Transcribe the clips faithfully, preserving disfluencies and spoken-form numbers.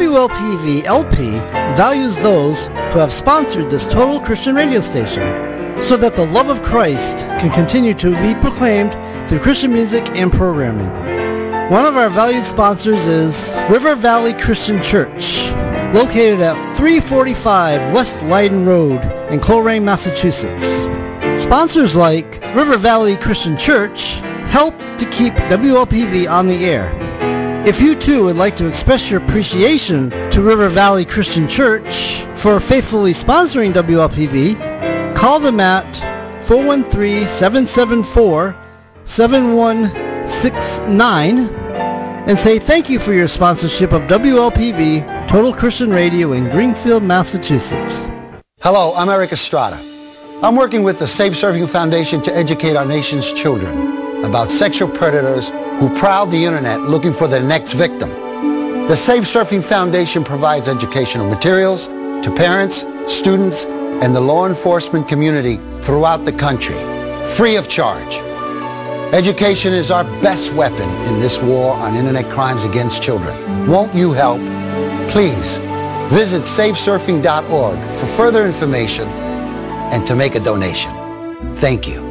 W L P V L P values those who have sponsored this total Christian radio station so that the love of Christ can continue to be proclaimed through Christian music and programming. One of our valued sponsors is River Valley Christian Church, located at three forty-five West Leiden Road in Coleraine, Massachusetts. Sponsors like River Valley Christian Church help to keep W L P V on the air. If you too would like to express your appreciation to River Valley Christian Church for faithfully sponsoring W L P V, call them at four one three, seven seven four, seven one six nine and say thank you for your sponsorship of W L P V Total Christian Radio in Greenfield, Massachusetts. Hello, I'm Eric Estrada. I'm working with the Safe Surfing Foundation to educate our nation's children about sexual predators who prowl the internet looking for their next victim. The Safe Surfing Foundation provides educational materials to parents, students, and the law enforcement community throughout the country, free of charge. Education is our best weapon in this war on internet crimes against children. Won't you help? Please visit safe surfing dot org for further information and to make a donation. Thank you.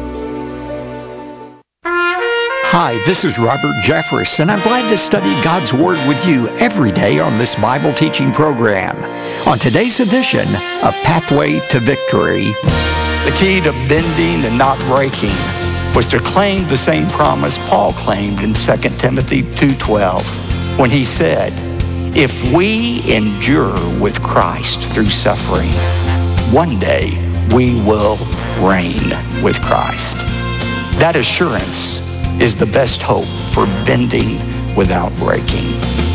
Hi, this is Robert Jeffress, and I'm glad to study God's Word with you every day on this Bible teaching program. On today's edition of Pathway to Victory, the key to bending and not breaking was to claim the same promise Paul claimed in Second Timothy two twelve when he said, if we endure with Christ through suffering, one day we will reign with Christ. That assurance is the best hope for bending without breaking.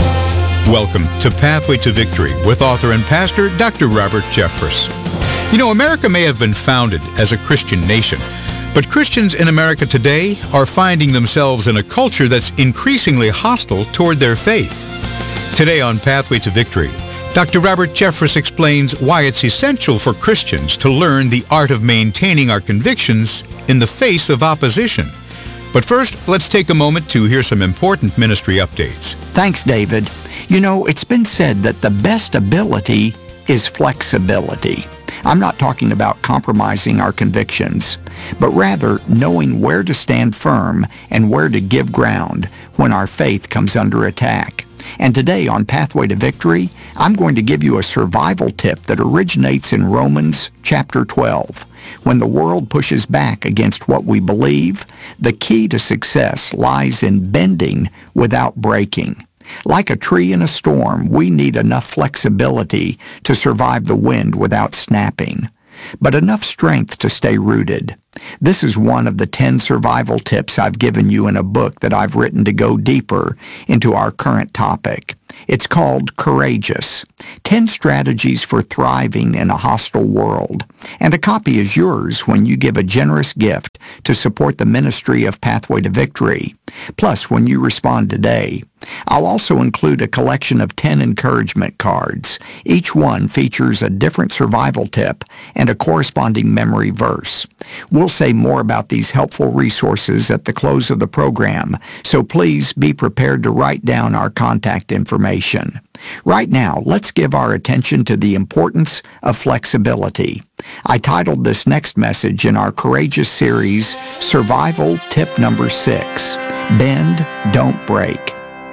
Welcome to Pathway to Victory with author and pastor Doctor Robert Jeffress. You know, America may have been founded as a Christian nation, but Christians in America today are finding themselves in a culture that's increasingly hostile toward their faith. Today on Pathway to Victory, Doctor Robert Jeffress explains why it's essential for Christians to learn the art of maintaining our convictions in the face of opposition. But first, let's take a moment to hear some important ministry updates. Thanks, David. You know, it's been said that the best ability is flexibility. I'm not talking about compromising our convictions, but rather knowing where to stand firm and where to give ground when our faith comes under attack. And today on Pathway to Victory, I'm going to give you a survival tip that originates in Romans chapter twelve. When the world pushes back against what we believe, the key to success lies in bending without breaking. Like a tree in a storm, we need enough flexibility to survive the wind without snapping, but enough strength to stay rooted. This is one of the ten survival tips I've given you in a book that I've written to go deeper into our current topic. It's called Courageous, ten Strategies for Thriving in a Hostile World. And a copy is yours when you give a generous gift to support the ministry of Pathway to Victory. Plus, when you respond today, I'll also include a collection of ten encouragement cards. Each one features a different survival tip and a corresponding memory verse. We'll say more about these helpful resources at the close of the program, so please be prepared to write down our contact information. Right now, let's give our attention to the importance of flexibility. I titled this next message in our Courageous series, Survival Tip Number Six, Bend, Don't Break.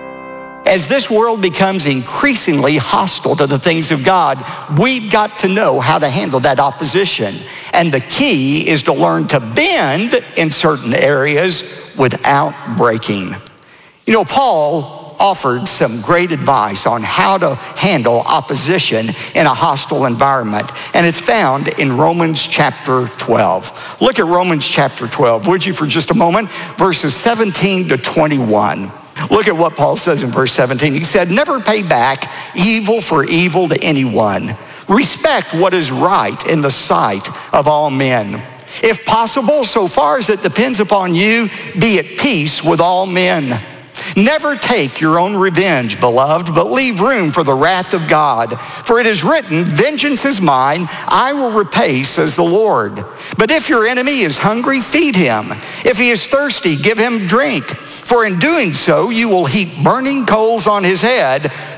As this world becomes increasingly hostile to the things of God, we've got to know how to handle that opposition. And the key is to learn to bend in certain areas without breaking. You know, Paul offered some great advice on how to handle opposition in a hostile environment, and it's found in Romans chapter twelve. Look at Romans chapter twelve, would you, for just a moment, verses seventeen to twenty-one. Look at what Paul says in verse seventeen. He said, never pay back evil for evil to anyone. Respect what is right in the sight of all men. If possible, so far as it depends upon you, be at peace with all men. Never take your own revenge, beloved, but leave room for the wrath of God. For it is written, vengeance is mine, I will repay, says the Lord. But if your enemy is hungry, feed him. If he is thirsty, give him drink. For in doing so, you will heap burning coals on his head.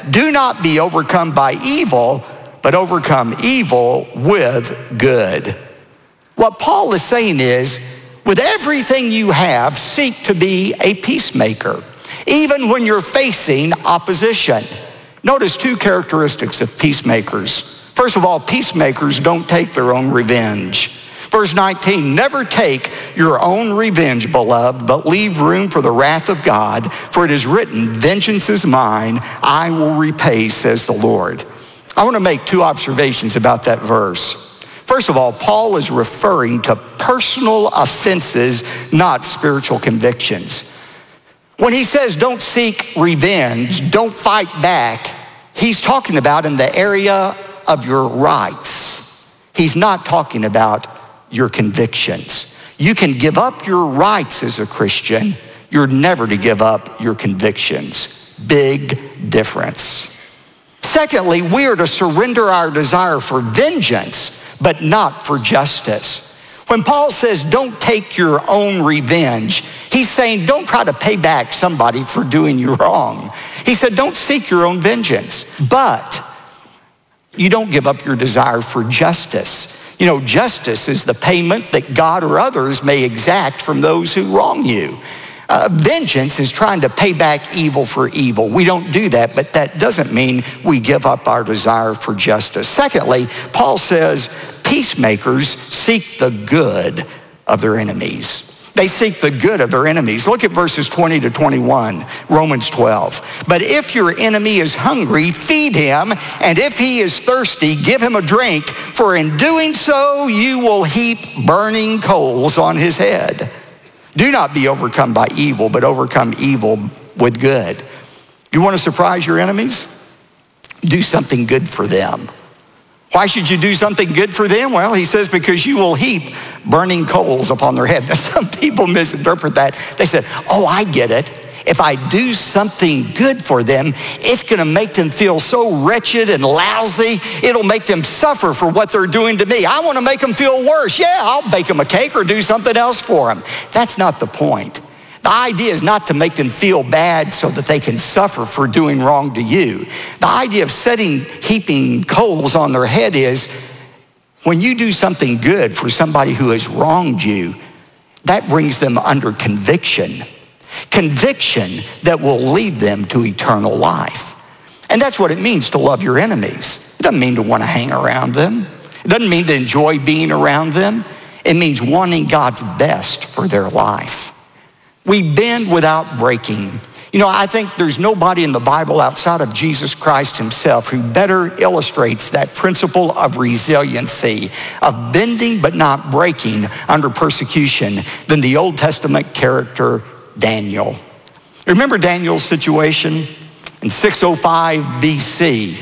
do not be overcome by evil, but overcome evil with good. What Paul is saying is, with everything you have, seek to be a peacemaker, even when you're facing opposition. Notice two characteristics of peacemakers. First of all, peacemakers don't take their own revenge. Verse nineteen, never take your own revenge, beloved, but leave room for the wrath of God, for it is written, vengeance is mine, I will repay, says the Lord. I want to make two observations about that verse. First of all, Paul is referring to personal offenses, not spiritual convictions. When he says don't seek revenge, don't fight back, he's talking about in the area of your rights. He's not talking about your convictions. You can give up your rights as a Christian. You're never to give up your convictions. Big difference. Secondly, we are to surrender our desire for vengeance, but not for justice. When Paul says don't take your own revenge, he's saying don't try to pay back somebody for doing you wrong. He said don't seek your own vengeance, but you don't give up your desire for justice. You know, justice is the payment that God or others may exact from those who wrong you. Uh, vengeance is trying to pay back evil for evil. We don't do that, but that doesn't mean we give up our desire for justice. Secondly, Paul says peacemakers seek the good of their enemies. They seek the good of their enemies. Look at verses twenty to twenty-one, Romans twelve. But if your enemy is hungry, feed him, and if he is thirsty, give him a drink, for in doing so you will heap burning coals on his head. Do not be overcome by evil, but overcome evil with good. You want to surprise your enemies? Do something good for them. Why should you do something good for them? Well, he says, because you will heap burning coals upon their head. Now, some people misinterpret that. They said, oh, I get it. If I do something good for them, it's going to make them feel so wretched and lousy. It'll make them suffer for what they're doing to me. I want to make them feel worse. Yeah, I'll bake them a cake or do something else for them. That's not the point. The idea is not to make them feel bad so that they can suffer for doing wrong to you. The idea of setting, heaping coals on their head is when you do something good for somebody who has wronged you, that brings them under conviction. Conviction that will lead them to eternal life. And that's what it means to love your enemies. It doesn't mean to want to hang around them. It doesn't mean to enjoy being around them. It means wanting God's best for their life. We bend without breaking. You know, I think there's nobody in the Bible outside of Jesus Christ himself who better illustrates that principle of resiliency, of bending but not breaking under persecution than the Old Testament character Daniel. Remember Daniel's situation in six oh five B C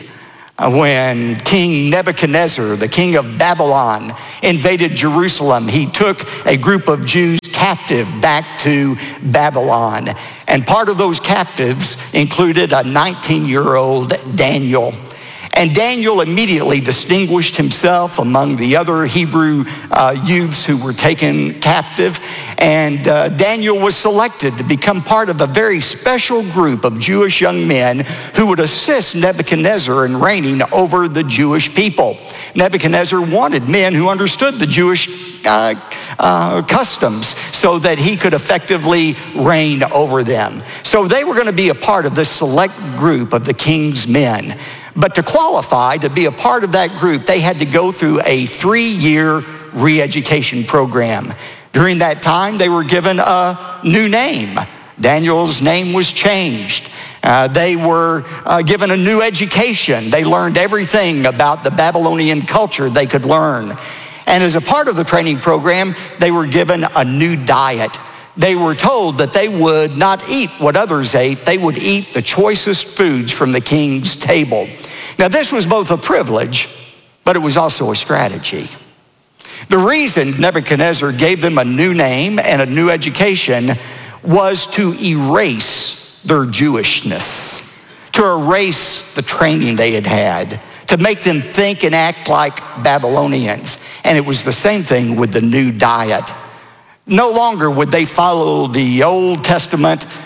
when King Nebuchadnezzar, the king of Babylon, invaded Jerusalem. He took a group of Jews captive back to Babylon. And part of those captives included a nineteen-year-old Daniel. And Daniel immediately distinguished himself among the other Hebrew uh, youths who were taken captive. And uh, Daniel was selected to become part of a very special group of Jewish young men who would assist Nebuchadnezzar in reigning over the Jewish people. Nebuchadnezzar wanted men who understood the Jewish uh, uh, customs so that he could effectively reign over them. So they were going to be a part of this select group of the king's men. But to qualify to be a part of that group, they had to go through a three-year re-education program. During that time, they were given a new name. Daniel's name was changed. Uh, they were uh, given a new education. They learned everything about the Babylonian culture they could learn. And as a part of the training program, they were given a new diet. They were told that they would not eat what others ate. They would eat the choicest foods from the king's table. Now, this was both a privilege, but it was also a strategy. The reason Nebuchadnezzar gave them a new name and a new education was to erase their Jewishness, to erase the training they had had, to make them think and act like Babylonians. And it was the same thing with the new diet. No longer would they follow the Old Testament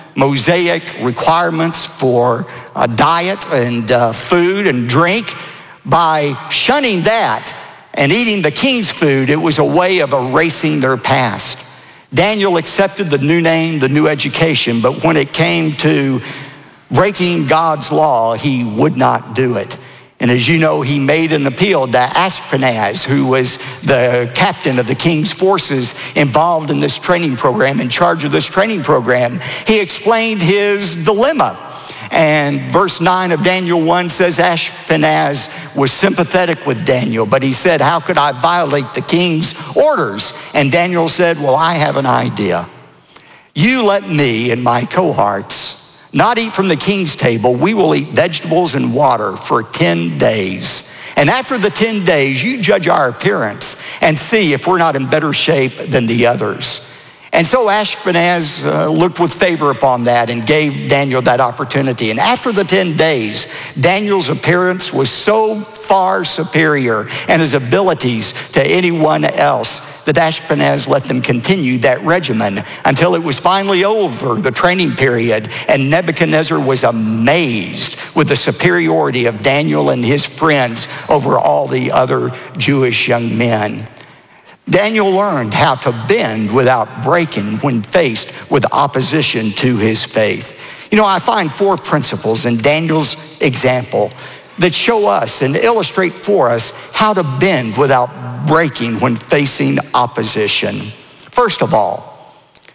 Mosaic requirements for uh, diet and uh, food and drink. By shunning that and eating the king's food, it was a way of erasing their past. Daniel accepted the new name, the new education, but when it came to breaking God's law, he would not do it. And as you know, he made an appeal to Ashpenaz, who was the captain of the king's forces involved in this training program, in charge of this training program. He explained his dilemma. And verse nine of Daniel one says Ashpenaz was sympathetic with Daniel, but he said, how could I violate the king's orders? And Daniel said, well, I have an idea. You let me and my cohorts not eat from the king's table. We will eat vegetables and water for ten days. And after the ten days, you judge our appearance and see if we're not in better shape than the others. And so Ashpenaz uh, looked with favor upon that and gave Daniel that opportunity. And after the ten days, Daniel's appearance was so far superior and his abilities to anyone else that Ashpenaz let them continue that regimen until it was finally over, the training period, and Nebuchadnezzar was amazed with the superiority of Daniel and his friends over all the other Jewish young men. Daniel learned how to bend without breaking when faced with opposition to his faith. You know, I find four principles in Daniel's example that show us and illustrate for us how to bend without breaking when facing opposition. First of all,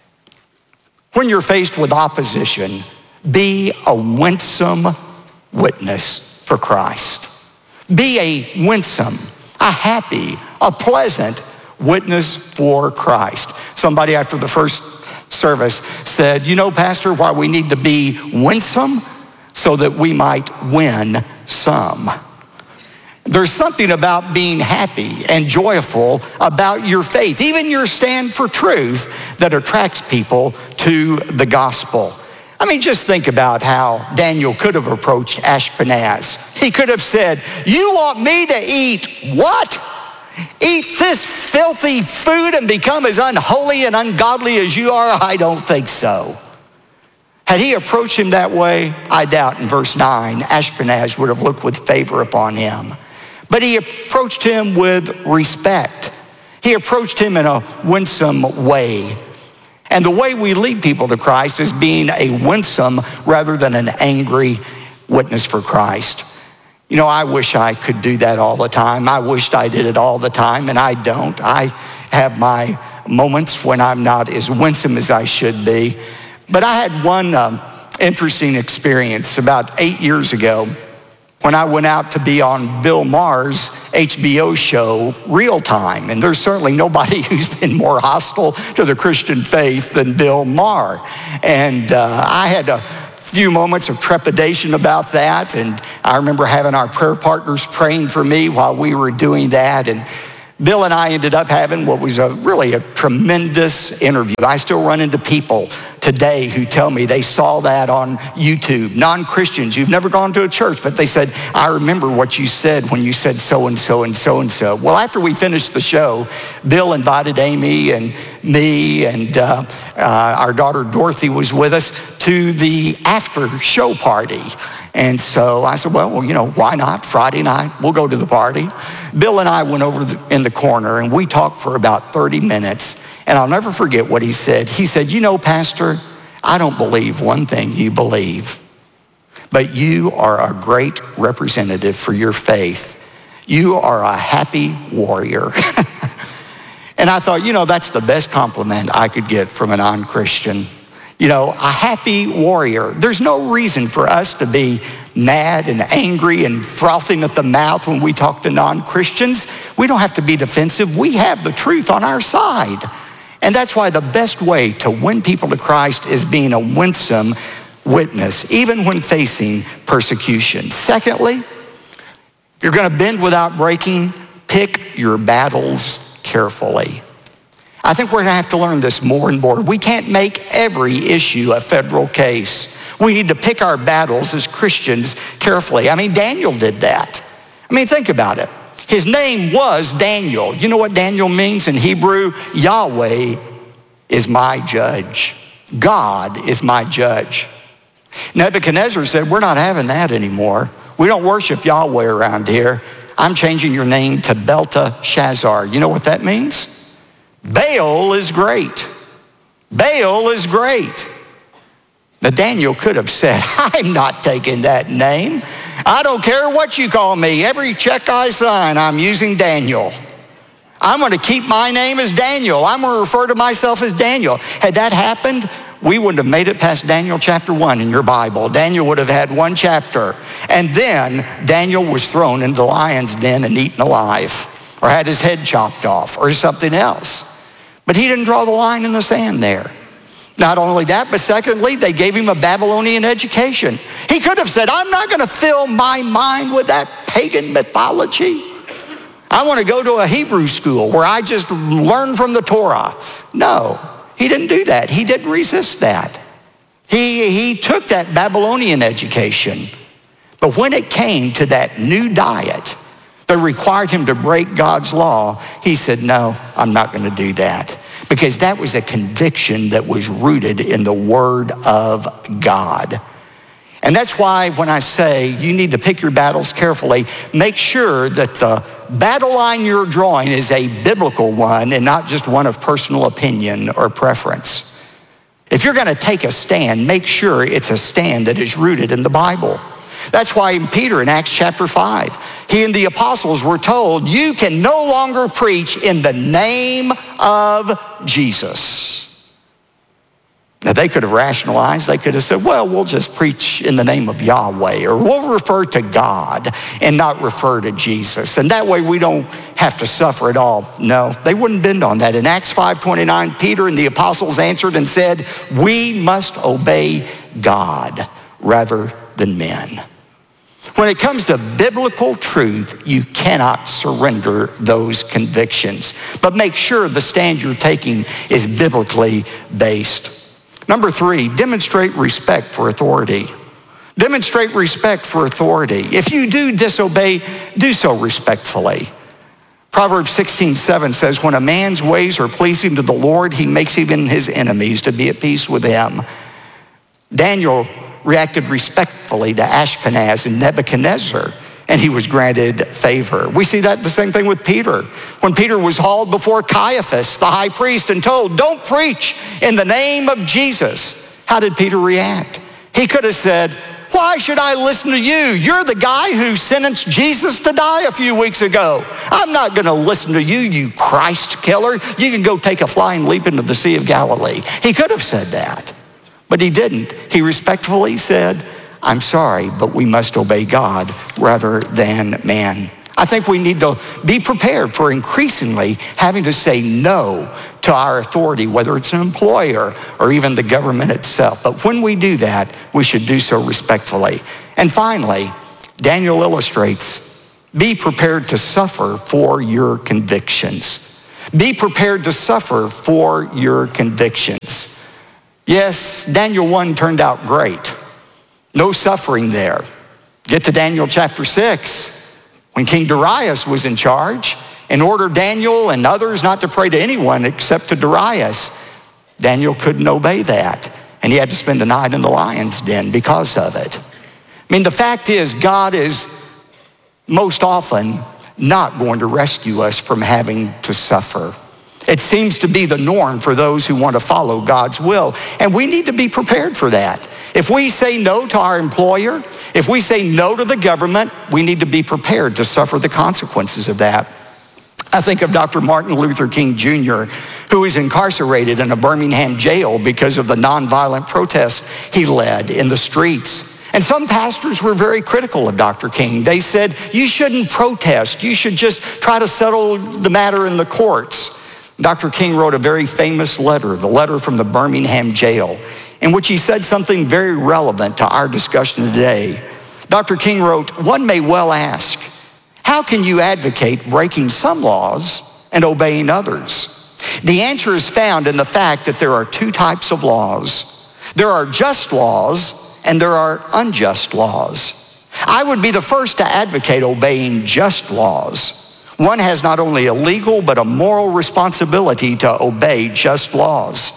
when you're faced with opposition, be a winsome witness for Christ. Be a winsome, a happy, a pleasant witness for Christ. Somebody after the first service said, you know, Pastor, why we need to be winsome? So that we might win some. There's something about being happy and joyful about your faith, even your stand for truth, that attracts people to the gospel. I mean, just think about how Daniel could have approached Ashpenaz. He could have said, you want me to eat what? Eat this filthy food and become as unholy and ungodly as you are? I don't think so. Had he approached him that way, I doubt in verse nine, Ashpenaz would have looked with favor upon him. But he approached him with respect. He approached him in a winsome way. And the way we lead people to Christ is being a winsome rather than an angry witness for Christ. You know, I wish I could do that all the time. I wished I did it all the time, and I don't. I have my moments when I'm not as winsome as I should be. But I had one um, interesting experience about eight years ago when I went out to be on Bill Maher's H B O show, Real Time. And there's certainly nobody who's been more hostile to the Christian faith than Bill Maher. And uh, I had a few moments of trepidation about that. And I remember having our prayer partners praying for me while we were doing that. And Bill and I ended up having what was a really a tremendous interview. I still run into people today who tell me they saw that on YouTube, non-Christians, you've never gone to a church, but they said, I remember what you said when you said so-and-so and so-and-so. Well, after we finished the show, Bill invited Amy and me and uh, uh, our daughter Dorothy was with us to the after show party. And so I said, well, well, you know, why not? Friday night, we'll go to the party. Bill and I went over the, in the corner and we talked for about thirty minutes. And I'll never forget what he said. He said, you know, Pastor, I don't believe one thing you believe, but you are a great representative for your faith. You are a happy warrior. And I thought, you know, that's the best compliment I could get from a non-Christian. You know, a happy warrior. There's no reason for us to be mad and angry and frothing at the mouth when we talk to non-Christians. We don't have to be defensive. We have the truth on our side. And that's why the best way to win people to Christ is being a winsome witness, even when facing persecution. Secondly, if you're going to bend without breaking, pick your battles carefully. I think we're going to have to learn this more and more. We can't make every issue a federal case. We need to pick our battles as Christians carefully. I mean, Daniel did that. I mean, think about it. His name was Daniel. You know what Daniel means in Hebrew? Yahweh is my judge. God is my judge. Nebuchadnezzar said, we're not having that anymore. We don't worship Yahweh around here. I'm changing your name to Belteshazzar. You know what that means? Baal is great. Baal is great. Now Daniel could have said, I'm not taking that name. I don't care what you call me. Every check I sign, I'm using Daniel. I'm going to keep my name as Daniel. I'm going to refer to myself as Daniel. Had that happened, we wouldn't have made it past Daniel chapter one in your Bible. Daniel would have had one chapter. And then Daniel was thrown into the lion's den and eaten alive, or had his head chopped off, or something else. But he didn't draw the line in the sand there. Not only that, but secondly, they gave him a Babylonian education. He could have said, I'm not going to fill my mind with that pagan mythology. I want to go to a Hebrew school where I just learn from the Torah. No, he didn't do that. He didn't resist that. He, he took that Babylonian education. But when it came to that new diet that required him to break God's law, he said, no, I'm not going to do that. Because that was a conviction that was rooted in the Word of God. And that's why when I say you need to pick your battles carefully, make sure that the battle line you're drawing is a biblical one and not just one of personal opinion or preference. If you're going to take a stand, make sure it's a stand that is rooted in the Bible. That's why in Peter in Acts chapter five, he and the apostles were told, you can no longer preach in the name of Jesus. Now they could have rationalized, they could have said, well, we'll just preach in the name of Yahweh, or we'll refer to God and not refer to Jesus. And that way we don't have to suffer at all. No, they wouldn't bend on that. In Acts five twenty-nine, Peter and the apostles answered and said, we must obey God rather than men. When it comes to biblical truth, you cannot surrender those convictions. But make sure the stand you're taking is biblically based. Number three, demonstrate respect for authority. Demonstrate respect for authority. If you do disobey, do so respectfully. Proverbs sixteen seven says, when a man's ways are pleasing to the Lord, he makes even his enemies to be at peace with him. Daniel reacted respectfully to Ashpenaz and Nebuchadnezzar, and he was granted favor. We see that the same thing with Peter. When Peter was hauled before Caiaphas, the high priest, and told, don't preach in the name of Jesus, how did Peter react? He could have said, why should I listen to you? You're the guy who sentenced Jesus to die a few weeks ago. I'm not going to listen to you, you Christ killer. You can go take a flying leap into the Sea of Galilee. He could have said that. But he didn't. He respectfully said, I'm sorry, but we must obey God rather than man. I think we need to be prepared for increasingly having to say no to our authority, whether it's an employer or even the government itself. But when we do that, we should do so respectfully. And finally, Daniel illustrates, be prepared to suffer for your convictions. Be prepared to suffer for your convictions. Yes, Daniel one turned out great. No suffering there. Get to Daniel chapter six, when King Darius was in charge and ordered Daniel and others not to pray to anyone except to Darius. Daniel couldn't obey that, and he had to spend the night in the lion's den because of it. I mean, the fact is, God is most often not going to rescue us from having to suffer. It seems to be the norm for those who want to follow God's will. And we need to be prepared for that. If we say no to our employer, if we say no to the government, we need to be prepared to suffer the consequences of that. I think of Doctor Martin Luther King Junior, who was incarcerated in a Birmingham jail because of the nonviolent protests he led in the streets. And some pastors were very critical of Doctor King. They said, you shouldn't protest. You should just try to settle the matter in the courts. Doctor King wrote a very famous letter, the letter from the Birmingham jail, in which he said something very relevant to our discussion today. Doctor King wrote, one may well ask, how can you advocate breaking some laws and obeying others? The answer is found in the fact that there are two types of laws. There are just laws and there are unjust laws. I would be the first to advocate obeying just laws. One has not only a legal but a moral responsibility to obey just laws.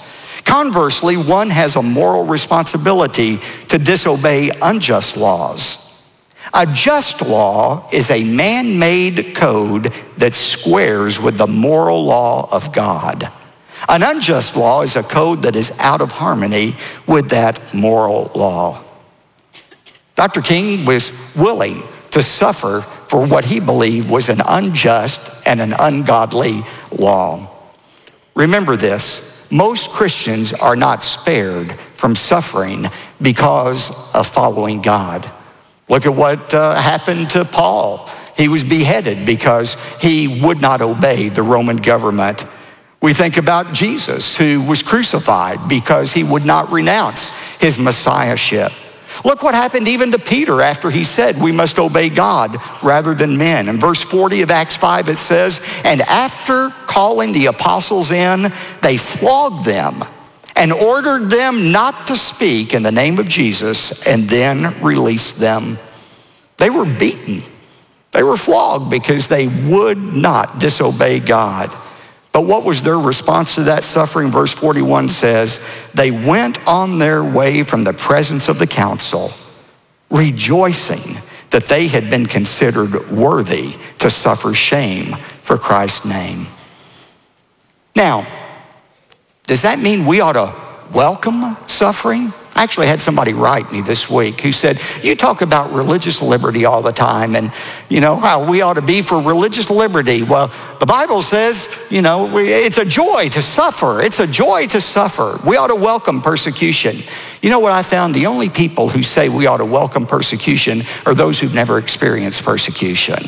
Conversely, one has a moral responsibility to disobey unjust laws. A just law is a man-made code that squares with the moral law of God. An unjust law is a code that is out of harmony with that moral law. Doctor King was willing to suffer for what he believed was an unjust and an ungodly law. Remember this, most Christians are not spared from suffering because of following God. Look at what uh, happened to Paul. He was beheaded because he would not obey the Roman government. We think about Jesus, who was crucified because he would not renounce his messiahship. Look what happened even to Peter after he said we must obey God rather than men. In verse forty of Acts five it says, and after calling the apostles in, they flogged them and ordered them not to speak in the name of Jesus, and then released them. They were beaten. They were flogged because they would not disobey God. But what was their response to that suffering? Verse forty-one says, they went on their way from the presence of the council, rejoicing that they had been considered worthy to suffer shame for Christ's name. Now, does that mean we ought to welcome suffering? I actually had somebody write me this week who said, you talk about religious liberty all the time and, you know, how we ought to be for religious liberty. Well, the Bible says, you know, it's a joy to suffer. It's a joy to suffer. We ought to welcome persecution. You know what I found? The only people who say we ought to welcome persecution are those who've never experienced persecution.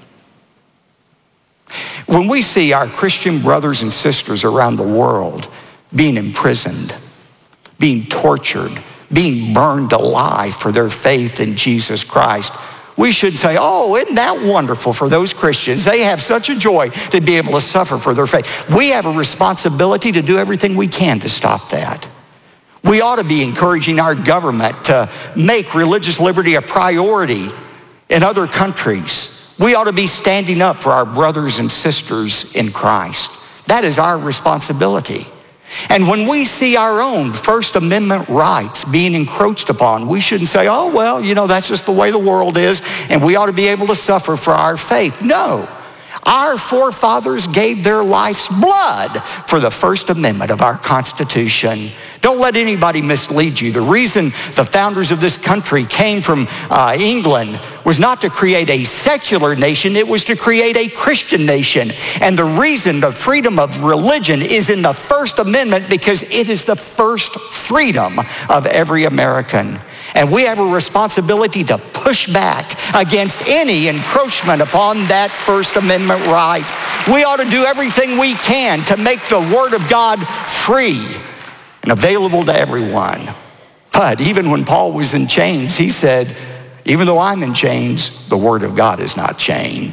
When we see our Christian brothers and sisters around the world being imprisoned, being tortured, being burned alive for their faith in Jesus Christ, we should say, oh, isn't that wonderful for those Christians? They have such a joy to be able to suffer for their faith. We have a responsibility to do everything we can to stop that. We ought to be encouraging our government to make religious liberty a priority in other countries. We ought to be standing up for our brothers and sisters in Christ. That is our responsibility. And when we see our own First Amendment rights being encroached upon, we shouldn't say, oh, well, you know, that's just the way the world is, and we ought to be able to suffer for our faith. No. Our forefathers gave their life's blood for the First Amendment of our Constitution. Don't let anybody mislead you. The reason the founders of this country came from uh, England was not to create a secular nation, it was to create a Christian nation. And the reason the freedom of religion is in the First Amendment because it is the first freedom of every American. And we have a responsibility to push back against any encroachment upon that First Amendment right. We ought to do everything we can to make the Word of God free and available to everyone. But even when Paul was in chains, he said, even though I'm in chains, the Word of God is not chained.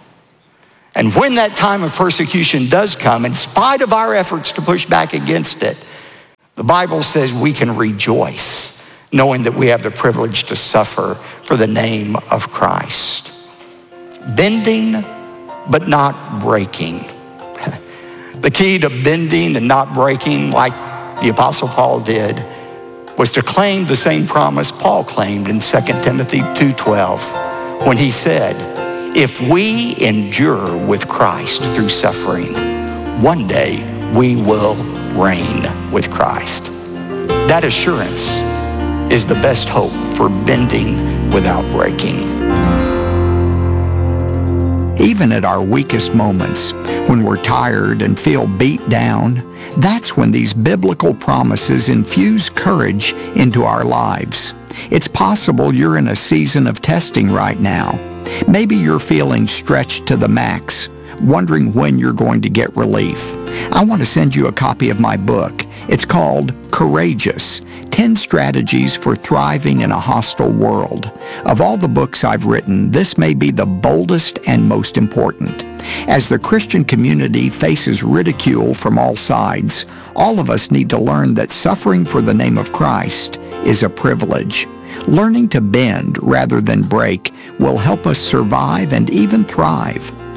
And when that time of persecution does come, in spite of our efforts to push back against it, the Bible says we can rejoice, knowing that we have the privilege to suffer for the name of Christ. Bending, but not breaking. The key to bending and not breaking, like the Apostle Paul did, was to claim the same promise Paul claimed in Second Timothy two twelve, when he said, if we endure with Christ through suffering, one day we will reign with Christ. That assurance is the best hope for bending without breaking. Even at our weakest moments, when we're tired and feel beat down, that's when these biblical promises infuse courage into our lives. It's possible you're in a season of testing right now. Maybe you're feeling stretched to the max, wondering when you're going to get relief. I want to send you a copy of my book. It's called Courageous, ten Strategies for Thriving in a Hostile World. Of all the books I've written, this may be the boldest and most important. As the Christian community faces ridicule from all sides, all of us need to learn that suffering for the name of Christ is a privilege. Learning to bend rather than break will help us survive and even thrive.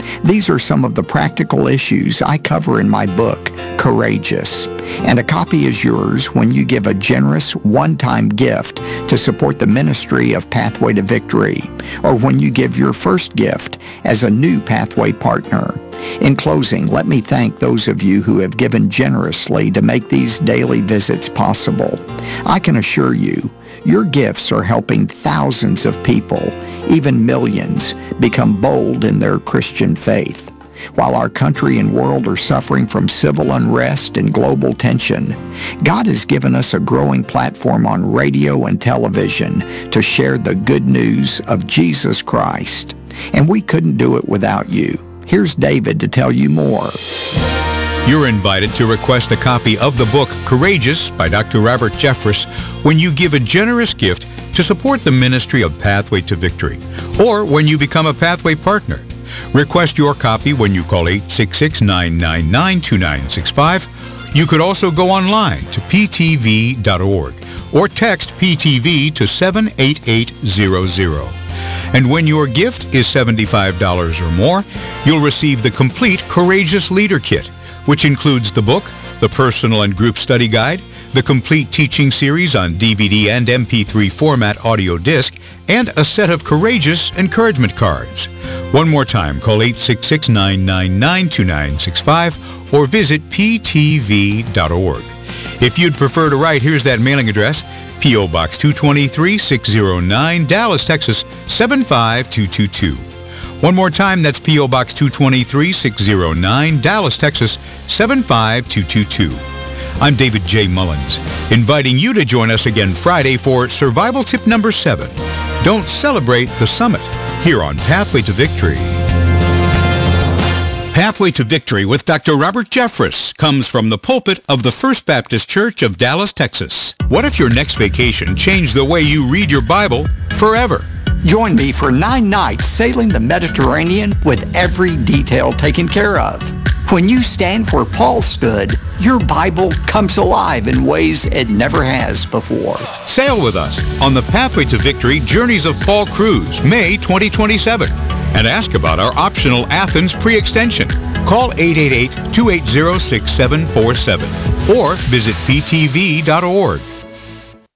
These are some of the practical issues I cover in my book, Courageous. And a copy is yours when you give a generous one-time gift to support the ministry of Pathway to Victory, or when you give your first gift as a new Pathway partner. In closing, let me thank those of you who have given generously to make these daily visits possible. I can assure you, your gifts are helping thousands of people, even millions, become bold in their Christian faith. While our country and world are suffering from civil unrest and global tension, God has given us a growing platform on radio and television to share the good news of Jesus Christ. And we couldn't do it without you. Here's David to tell you more. You're invited to request a copy of the book Courageous by Doctor Robert Jeffress when you give a generous gift to support the ministry of Pathway to Victory, or when you become a Pathway partner. Request your copy when you call eight six six, nine nine nine, two nine six five. You could also go online to p t v dot org or text P T V to seven eight eight zero zero. And when your gift is seventy-five dollars or more, you'll receive the complete Courageous Leader Kit, which includes the book, the personal and group study guide, the complete teaching series on D V D and M P three format audio disc, and a set of Courageous encouragement cards. One more time, call eight six six, nine nine nine, two nine six five or visit p t v dot org. If you'd prefer to write, here's that mailing address: P O. Box two twenty-three, six oh nine, Dallas, Texas, seven five two two two. One more time, that's P O. Box two twenty-three, six oh nine, Dallas, Texas, seven five two two two. I'm David J. Mullins, inviting you to join us again Friday for Survival Tip number seven. Don't celebrate the summit here on Pathway to Victory. Pathway to Victory with Doctor Robert Jeffress comes from the pulpit of the First Baptist Church of Dallas, Texas. What if your next vacation changed the way you read your Bible forever? Join me for nine nights sailing the Mediterranean with every detail taken care of. When you stand where Paul stood, your Bible comes alive in ways it never has before. Sail with us on the Pathway to Victory Journeys of Paul Cruise, May twenty twenty-seven, and ask about our optional Athens pre-extension. Call eight eight eight, two eight zero, six seven four seven or visit p t v dot org.